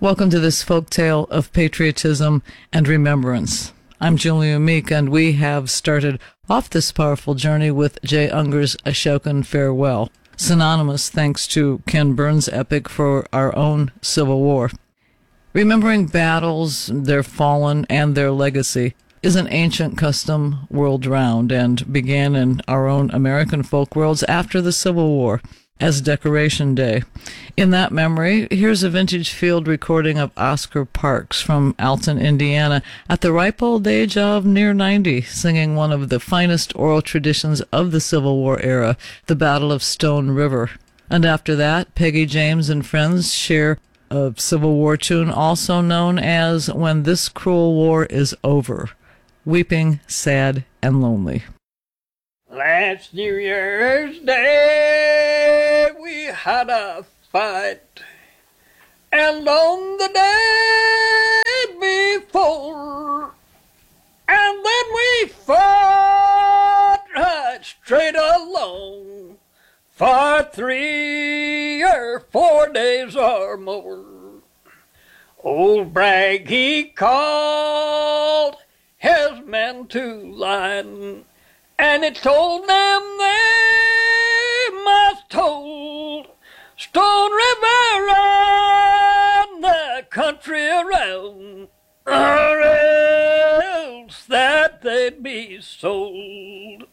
Welcome to this folk tale of patriotism and remembrance. I'm Julia Meek, and we have started off this powerful journey with Jay Unger's Ashokan Farewell, synonymous, thanks to Ken Burns' epic, for our own Civil War. Remembering battles, their fallen, and their legacy is an ancient custom world round and began in our own American folk worlds after the Civil War as Decoration Day. In that memory, here's a vintage field recording of Oscar Parks from Alton, Indiana, at the ripe old age of near 90, singing one of the finest oral traditions of the Civil War era, the Battle of Stone River. And after that, Peggy James and friends share a Civil War tune also known as When This Cruel War Is Over, weeping, sad, and lonely. Last New Year's Day we had a fight, and on the day before, and then we fought right straight along for 3 or 4 days or more. Old Bragg, he called his men to line, and it told them they must hold Stone River and the country around, or else that they'd be sold.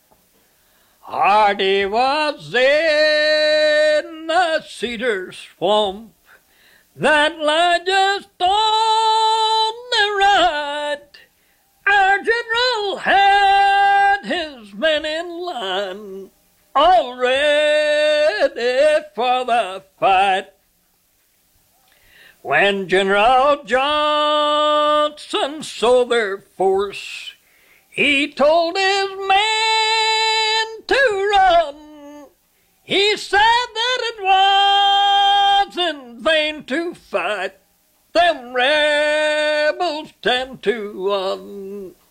Hardy was in the cedar swamp that lay just on the right. Our general had his men in line, all ready for the fight. When General Johnson saw their force, he told his men to run. He said that it was in vain to fight them rebels 10-1.